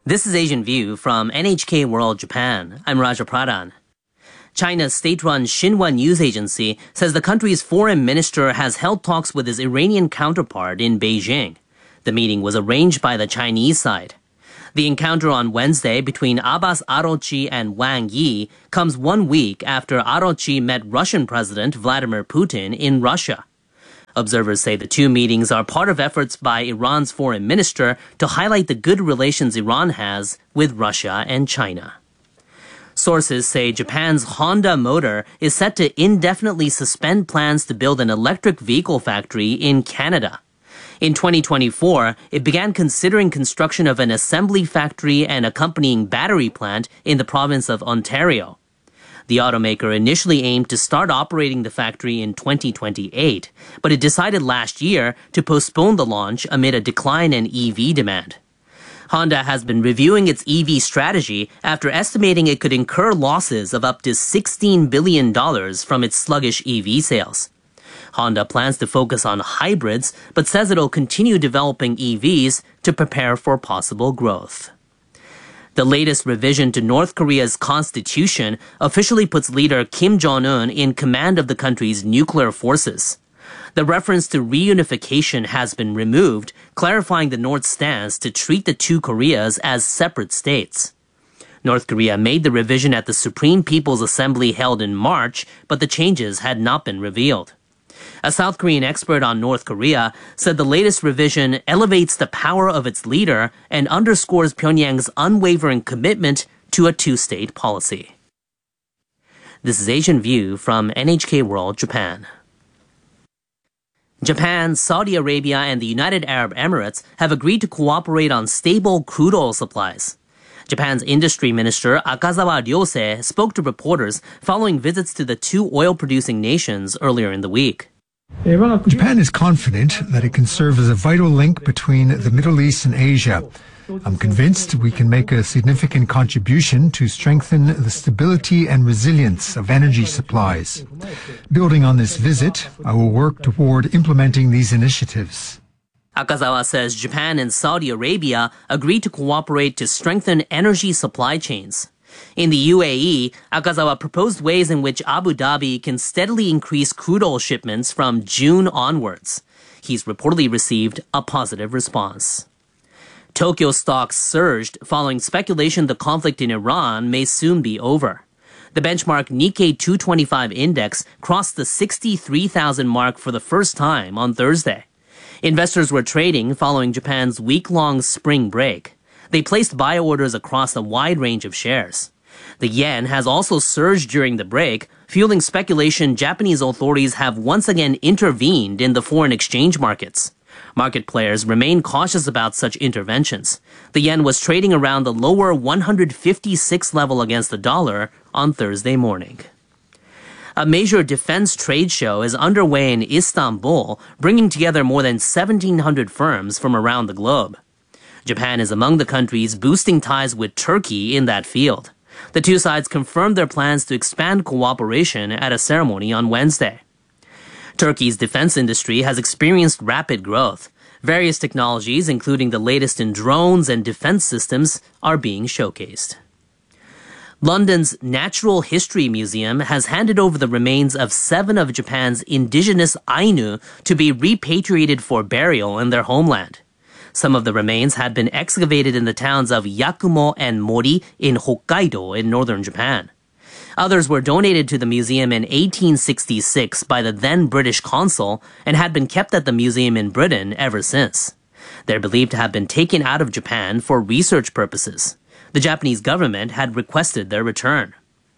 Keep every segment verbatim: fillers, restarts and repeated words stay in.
This is Asian View from N H K World Japan. I'm Raja Pradhan. China's state-run Xinhua news agency says the country's foreign minister has held talks with his Iranian counterpart in Beijing. The meeting was arranged by the Chinese side. The encounter on Wednesday between Abbas Araghchi and Wang Yi comes one week after Araghchi met Russian President Vladimir Putin in Russia. Observers say the two meetings are part of efforts by Iran's foreign minister to highlight the good relations Iran has with Russia and China. Sources say Japan's Honda Motor is set to indefinitely suspend plans to build an electric vehicle factory in Canada. In twenty twenty-four, it began considering construction of an assembly factory and accompanying battery plant in the province of Ontario. The automaker initially aimed to start operating the factory in twenty twenty-eight, but it decided last year to postpone the launch amid a decline in E V demand. Honda has been reviewing its E V strategy after estimating it could incur losses of up to sixteen billion dollars from its sluggish E V sales. Honda plans to focus on hybrids, but says it'll continue developing E Vs to prepare for possible growth. The latest revision to North Korea's constitution officially puts leader Kim Jong-un in command of the country's nuclear forces. The reference to reunification has been removed, clarifying the North's stance to treat the two Koreas as separate states. North Korea made the revision at the Supreme People's Assembly held in March, but the changes had not been revealed. A South Korean expert on North Korea said the latest revision elevates the power of its leader and underscores Pyongyang's unwavering commitment to a two-state policy. This is Asian View from N H K World Japan. Japan, Saudi Arabia, and the United Arab Emirates have agreed to cooperate on stable crude oil supplies. Japan's industry minister Akazawa Ryose spoke to reporters following visits to the two oil-producing nations earlier in the week. Japan is confident that it can serve as a vital link between the Middle East and Asia. I'm convinced we can make a significant contribution to strengthen the stability and resilience of energy supplies. Building on this visit, I will work toward implementing these initiatives. Akazawa says Japan and Saudi Arabia agreed to cooperate to strengthen energy supply chains. In the U A E, Akazawa proposed ways in which Abu Dhabi can steadily increase crude oil shipments from June onwards. He's reportedly received a positive response. Tokyo stocks surged following speculation the conflict in Iran may soon be over. The benchmark Nikkei two twenty-five index crossed the sixty-three thousand mark for the first time on Thursday. Investors were trading following Japan's week-long spring break. They placed buy orders across a wide range of shares. The yen has also surged during the break, fueling speculation Japanese authorities have once again intervened in the foreign exchange markets. Market players remain cautious about such interventions. The yen was trading around the lower one hundred fifty-six level against the dollar on Thursday morning. A major defense trade show is underway in Istanbul, bringing together more than seventeen hundred firms from around the globe. Japan is among the countries boosting ties with Turkey in that field. The two sides confirmed their plans to expand cooperation at a ceremony on Wednesday. Turkey's defense industry has experienced rapid growth. Various technologies, including the latest in drones and defense systems, are being showcased. London's Natural History Museum has handed over the remains of seven of Japan's indigenous Ainu to be repatriated for burial in their homeland. Some of the remains had been excavated in the towns of Yakumo and Mori in Hokkaido in northern Japan. Others were donated to the museum in eighteen sixty-six by the then British consul and had been kept at the museum in Britain ever since. They're believed to have been taken out of Japan for research purposes. The Japanese government had requested their return.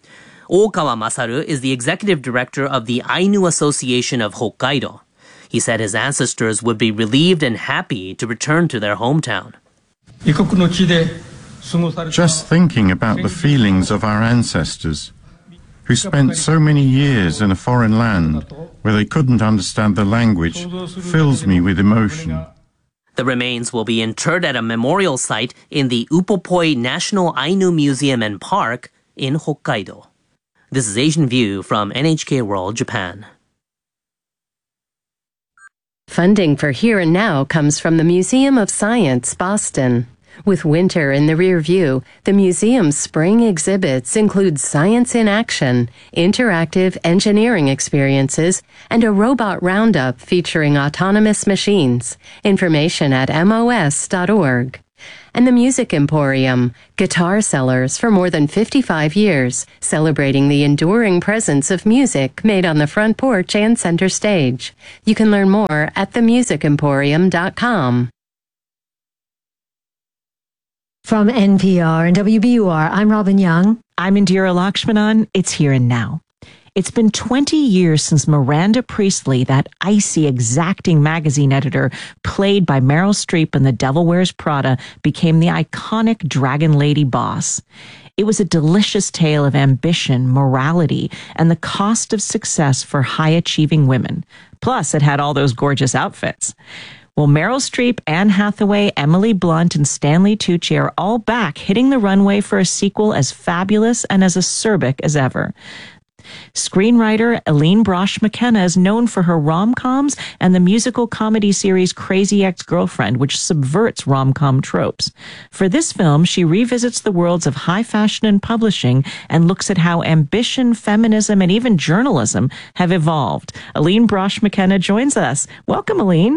Okawa Masaru is the executive director of the Ainu Association of Hokkaido. He said his ancestors would be relieved and happy to return to their hometown. Just thinking about the feelings of our ancestors, who spent so many years in a foreign land where they couldn't understand the language, fills me with emotion. The remains will be interred at a memorial site in the Upopoi National Ainu Museum and Park in Hokkaido. This is Asian View from N H K World Japan. Funding for Here and Now comes from the Museum of Science, Boston. With winter in the rear view, the museum's spring exhibits include science in action, interactive engineering experiences, and a robot roundup featuring autonomous machines. Information at M O S dot org. And the Music Emporium, guitar sellers for more than fifty-five years, celebrating the enduring presence of music made on the front porch and center stage. You can learn more at the music emporium dot com. From N P R and W B U R, I'm Robin Young. I'm Indira Lakshmanan. It's Here and Now. It's been twenty years since Miranda Priestley, that icy, exacting magazine editor played by Meryl Streep in The Devil Wears Prada, became the iconic Dragon Lady boss. It was a delicious tale of ambition, morality, and the cost of success for high-achieving women. Plus, it had all those gorgeous outfits. Well, Meryl Streep, Anne Hathaway, Emily Blunt, and Stanley Tucci are all back, hitting the runway for a sequel as fabulous and as acerbic as ever. Screenwriter Aline Brosh McKenna is known for her rom-coms and the musical comedy series Crazy Ex-Girlfriend, which subverts rom-com tropes. For this film, she revisits the worlds of high fashion and publishing and looks at how ambition, feminism, and even journalism have evolved. Aline Brosh McKenna joins us. Welcome, Aline.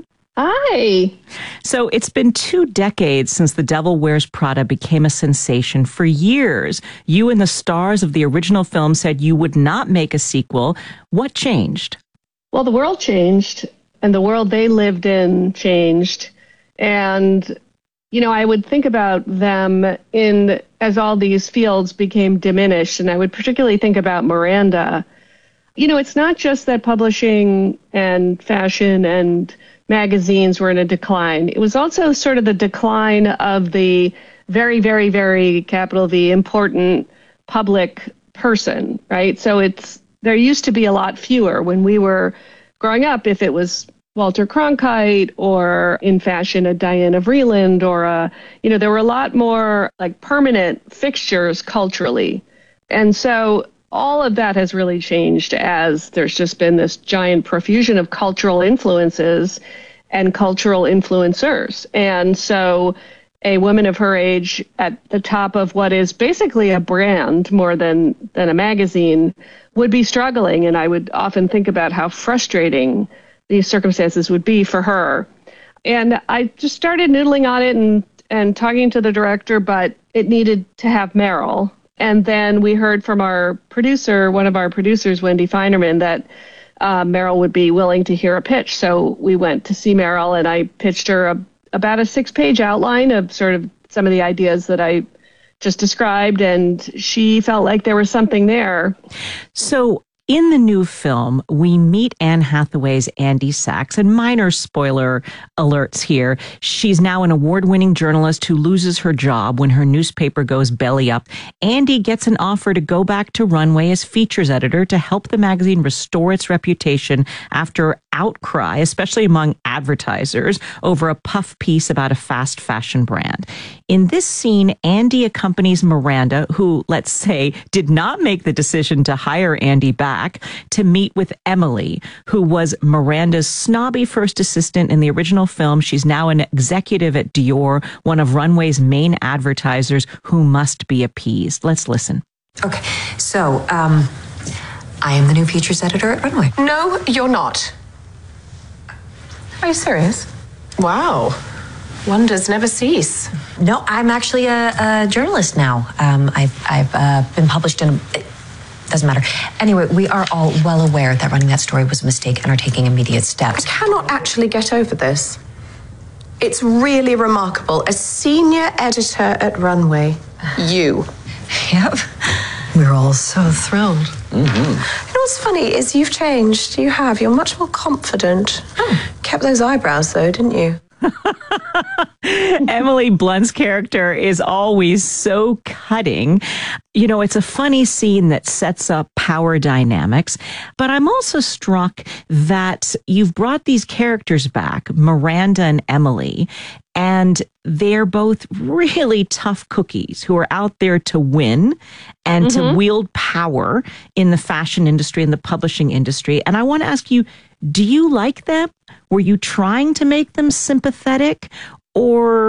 Hi. So it's been two decades since The Devil Wears Prada became a sensation. For years, you and the stars of the original film said you would not make a sequel. What changed? Well, the world changed, and the world they lived in changed. And, you know, I would think about them in as all these fields became diminished, and I would particularly think about Miranda. You know, it's not just that publishing and fashion and magazines were in a decline. It was also sort of the decline of the very, very, very capital V important public person, right? So it's there used to be a lot fewer when we were growing up. If it was Walter Cronkite or in fashion a Diana Vreeland or a, you know, there were a lot more like permanent fixtures culturally. And so all of that has really changed as there's just been this giant profusion of cultural influences and cultural influencers. And so a woman of her age at the top of what is basically a brand more than, than a magazine would be struggling. And I would often think about how frustrating these circumstances would be for her. And I just started noodling on it and, and talking to the director, but it needed to have Meryl. And then we heard from our producer, one of our producers, Wendy Feinerman, that uh, Meryl would be willing to hear a pitch. So we went to see Meryl, and I pitched her a, about a six-page outline of sort of some of the ideas that I just described, and she felt like there was something there. So in the new film, we meet Anne Hathaway's Andy Sachs, and minor spoiler alerts here. She's now an award-winning journalist who loses her job when her newspaper goes belly up. Andy gets an offer to go back to Runway as features editor to help the magazine restore its reputation after outcry, especially among advertisers, over a puff piece about a fast fashion brand. In this scene, Andy accompanies Miranda, who, let's say, did not make the decision to hire Andy back, to meet with Emily, who was Miranda's snobby first assistant in the original film. She's now an executive at Dior, one of Runway's main advertisers who must be appeased. Let's listen. Okay, so, um, I am the new features editor at Runway. No, you're not. Are you serious? Wow. Wonders never cease. No, I'm actually a, a journalist now. Um, I've, I've uh, been published in... It doesn't matter. Anyway, we are all well aware that running that story was a mistake and are taking immediate steps. I cannot actually get over this. It's really remarkable. A senior editor at Runway. You. Yep. We're all so thrilled. Mm-hmm. You know what's funny is you've changed. You have. You're much more confident. Oh. Kept those eyebrows, though, didn't you? Emily Blunt's character is always so cutting. You know, it's a funny scene that sets up power dynamics, but I'm also struck that you've brought these characters back, Miranda and Emily, and they're both really tough cookies who are out there to win and mm-hmm. to wield power in the fashion industry and the publishing industry. And I want to ask you, do you like them? Were you trying to make them sympathetic, or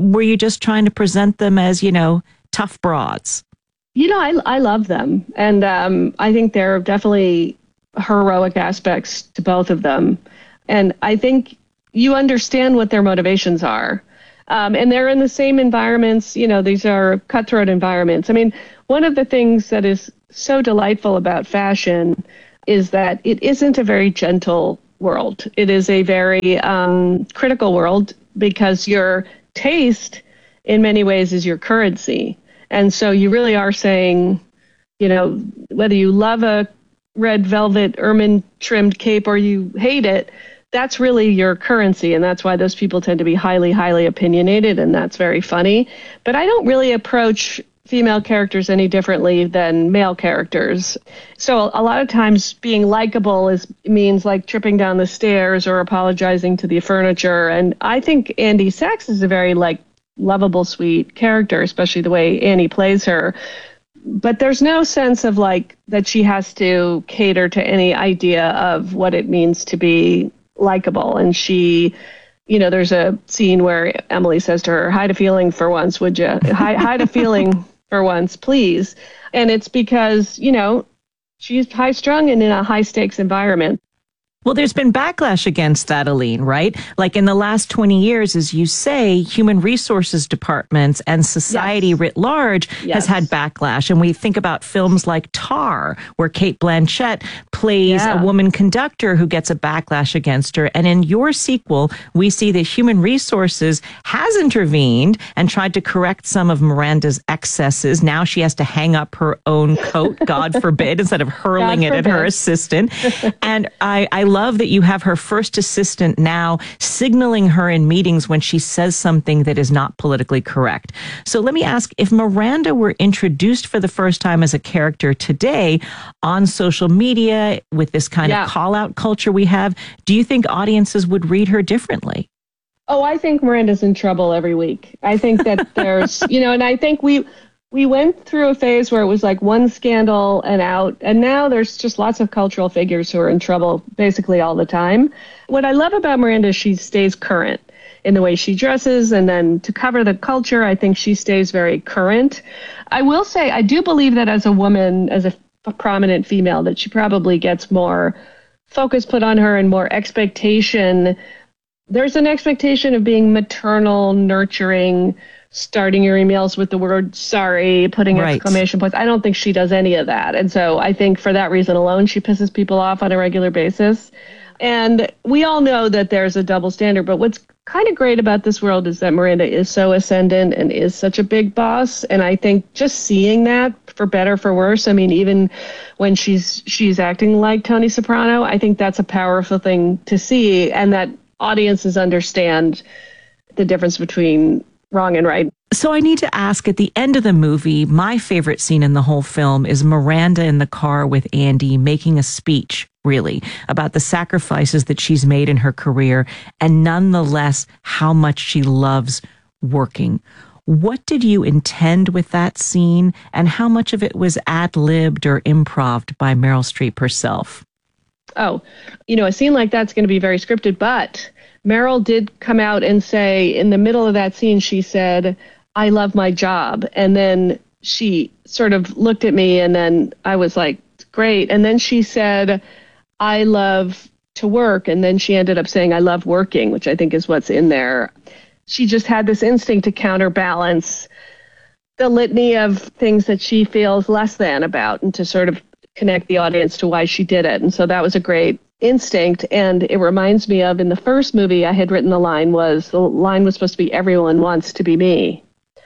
were you just trying to present them as, you know, tough broads? You know, I, I love them. And um, I think there are definitely heroic aspects to both of them. And I think you understand what their motivations are. Um, and they're in the same environments. You know, these are cutthroat environments. I mean, one of the things that is so delightful about fashion is that it isn't a very gentle world. It is a very um, critical world because your taste in many ways is your currency. And so you really are saying, you know, whether you love a red velvet ermine trimmed cape or you hate it, that's really your currency. And that's why those people tend to be highly, highly opinionated. And that's very funny. But I don't really approach female characters any differently than male characters. So a lot of times being likable is means like tripping down the stairs or apologizing to the furniture. And I think Andy Sachs is a very like lovable, sweet character, especially the way Annie plays her. But there's no sense of like that she has to cater to any idea of what it means to be likable. And she, you know, there's a scene where Emily says to her, hide a feeling for once, would you? Hide, hide a feeling for once, please. And it's because, you know, she's high strung and in a high stakes environment. Well, there's been backlash against that, Aline, right? Like in the last twenty years, as you say, human resources departments and society yes. writ large yes. has had backlash. And we think about films like Tar, where Cate Blanchett plays yeah. a woman conductor who gets a backlash against her. And in your sequel, we see that human resources has intervened and tried to correct some of Miranda's excesses. Now she has to hang up her own coat, God forbid, instead of hurling it at her assistant. And I, I love that you have her first assistant now signaling her in meetings when she says something that is not politically correct. So let me ask, if Miranda were introduced for the first time as a character today on social media with this kind yeah. of call-out culture we have, do you think audiences would read her differently? Oh, I think Miranda's in trouble every week. I think that there's, you know, and I think we... We went through a phase where it was like one scandal and out, and now there's just lots of cultural figures who are in trouble basically all the time. What I love about Miranda is she stays current in the way she dresses, and then to cover the culture, I think she stays very current. I will say, I do believe that as a woman, as a, a prominent female, that she probably gets more focus put on her and more expectation. There's an expectation of being maternal, nurturing, starting your emails with the word sorry, putting right. exclamation points. I don't think she does any of that. And so I think for that reason alone, she pisses people off on a regular basis. And we all know that there's a double standard. But what's kind of great about this world is that Miranda is so ascendant and is such a big boss. And I think just seeing that, for better, for worse, I mean, even when she's she's acting like Tony Soprano, I think that's a powerful thing to see, and that audiences understand the difference between wrong and right. So I need to ask, at the end of the movie, my favorite scene in the whole film is Miranda in the car with Andy making a speech, really, about the sacrifices that she's made in her career and nonetheless how much she loves working. What did you intend with that scene, and how much of it was ad-libbed or improv'd by Meryl Streep herself? Oh, you know, a scene like that's going to be very scripted, but Meryl did come out and say in the middle of that scene, she said, I love my job. And then she sort of looked at me, and then I was like, great. And then she said, I love to work. And then she ended up saying, I love working, which I think is what's in there. She just had this instinct to counterbalance the litany of things that she feels less than about, and to sort of connect the audience to why she did it. And so that was a great instinct. And it reminds me of, in the first movie, I had written the line was, the line was supposed to be, everyone wants to be me.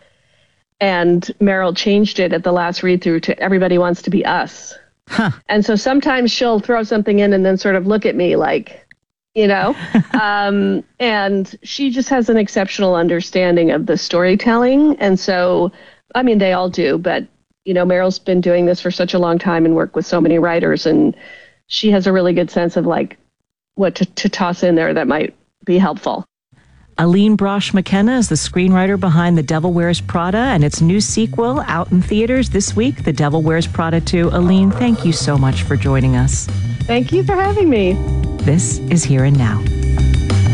And Meryl changed it at the last read through to everybody wants to be us. Huh. And so sometimes she'll throw something in and then sort of look at me like, you know, um, and she just has an exceptional understanding of the storytelling. And so, I mean, they all do, but you know, Meryl's been doing this for such a long time and worked with so many writers, and she has a really good sense of like what to, to toss in there that might be helpful. Aline Brosh McKenna is the screenwriter behind The Devil Wears Prada and its new sequel out in theaters this week, The Devil Wears Prada two. Aline, thank you so much for joining us. Thank you for having me. This is Here and Now.